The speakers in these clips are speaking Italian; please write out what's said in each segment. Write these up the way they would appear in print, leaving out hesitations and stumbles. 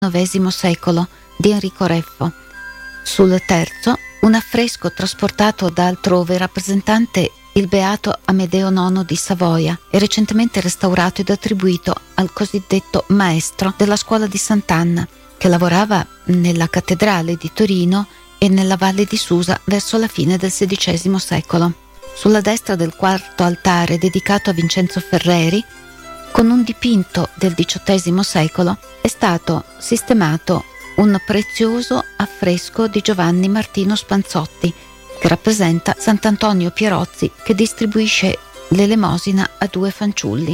XIX secolo di Enrico Reffo. Sul terzo, un affresco trasportato da altrove rappresentante il Beato Amedeo IX di Savoia e recentemente restaurato ed attribuito al cosiddetto maestro della scuola di Sant'Anna, che lavorava nella cattedrale di Torino e nella Valle di Susa verso la fine del XVI secolo. Sulla destra del quarto altare, dedicato a Vincenzo Ferreri, con un dipinto del XVIII secolo, è stato sistemato un prezioso affresco di Giovanni Martino Spanzotti, che rappresenta Sant'Antonio Pierozzi che distribuisce l'elemosina a due fanciulli,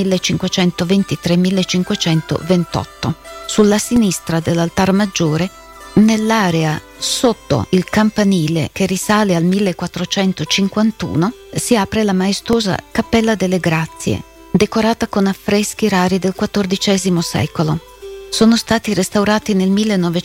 1523-1528. Sulla sinistra dell'altar maggiore, nell'area sotto il campanile che risale al 1451, si apre la maestosa Cappella delle Grazie, decorata con affreschi rari del XIV secolo. Sono stati restaurati nel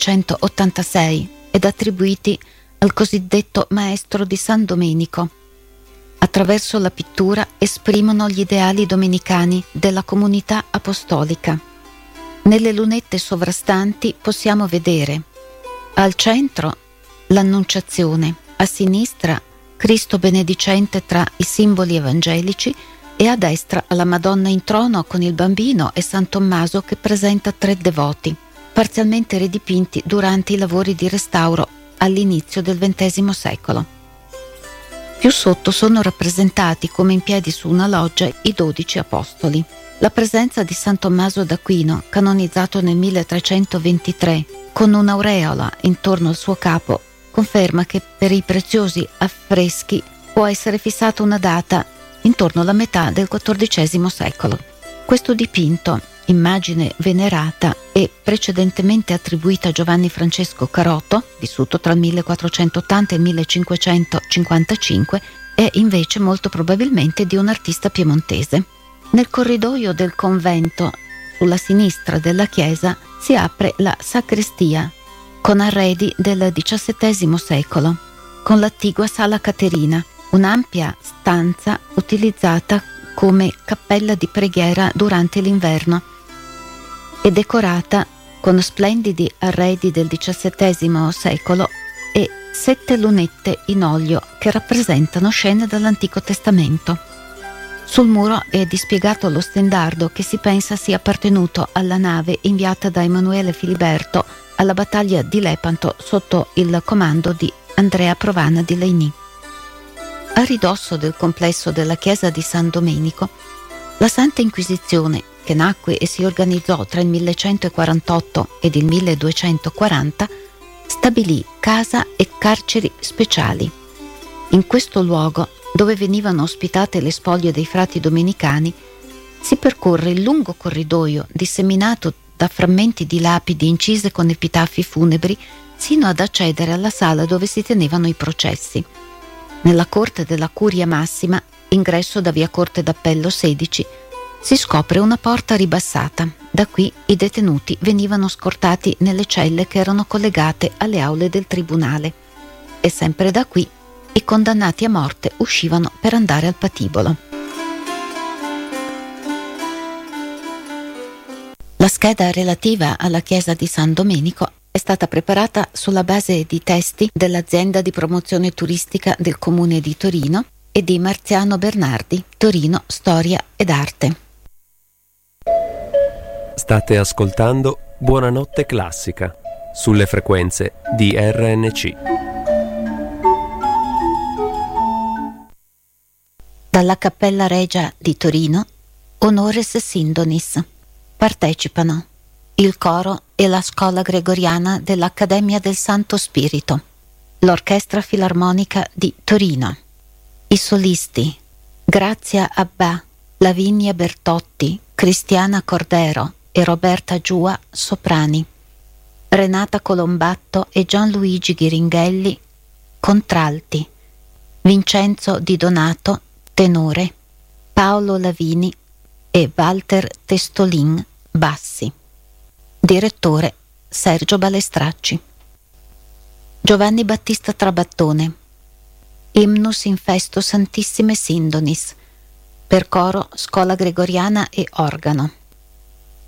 1986 ed attribuiti al cosiddetto maestro di San Domenico. Attraverso la pittura esprimono gli ideali domenicani della comunità apostolica. Nelle lunette sovrastanti possiamo vedere al centro l'Annunciazione, a sinistra Cristo benedicente tra i simboli evangelici e a destra la Madonna in trono con il bambino e San Tommaso che presenta tre devoti, parzialmente ridipinti durante i lavori di restauro all'inizio del XX secolo. Più sotto sono rappresentati come in piedi su una loggia i 12 apostoli. La presenza di San Tommaso d'Aquino, canonizzato nel 1323, con un'aureola intorno al suo capo, conferma che per i preziosi affreschi può essere fissata una data intorno alla metà del XIV secolo. Questo dipinto, immagine venerata e precedentemente attribuita a Giovanni Francesco Caroto, vissuto tra il 1480 e il 1555, è invece molto probabilmente di un artista piemontese. Nel corridoio del convento, sulla sinistra della chiesa, si apre la sacrestia, con arredi del XVII secolo, con l'attigua Sala Caterina, un'ampia stanza utilizzata come cappella di preghiera durante l'inverno e decorata con splendidi arredi del XVII secolo e 7 lunette in olio che rappresentano scene dall'Antico Testamento. Sul muro è dispiegato lo stendardo che si pensa sia appartenuto alla nave inviata da Emanuele Filiberto alla battaglia di Lepanto sotto il comando di Andrea Provana di Leigny. A ridosso del complesso della chiesa di San Domenico, la Santa Inquisizione, che nacque e si organizzò tra il 1148 ed il 1240, stabilì casa e carceri speciali. In questo luogo, dove venivano ospitate le spoglie dei frati domenicani, si percorre il lungo corridoio disseminato da frammenti di lapidi incise con epitafi funebri sino ad accedere alla sala dove si tenevano i processi. Nella corte della Curia Massima, ingresso da via Corte d'Appello 16, si scopre una porta ribassata. Da qui i detenuti venivano scortati nelle celle che erano collegate alle aule del tribunale e sempre da qui i condannati a morte uscivano per andare al patibolo. La scheda relativa alla chiesa di San Domenico è stata preparata sulla base di testi dell'azienda di promozione turistica del Comune di Torino e di Marziano Bernardi, Torino Storia ed Arte. State ascoltando Buonanotte Classica sulle frequenze di RNC. Dalla Cappella Regia di Torino, Honores Sindonis. Partecipano il coro e la scuola gregoriana dell'Accademia del Santo Spirito, l'Orchestra Filarmonica di Torino, i solisti Grazia Abbà, Lavinia Bertotti, Cristiana Cordero e Roberta Giua, soprani, Renata Colombatto e Gianluigi Ghiringhelli, contralti, Vincenzo Di Donato, tenore, Paolo Lavini e Walter Testolin, bassi. Direttore Sergio Balestracci. Giovanni Battista Trabattone. Hymnus in festo Santissime Sindonis, per coro, scuola gregoriana e organo.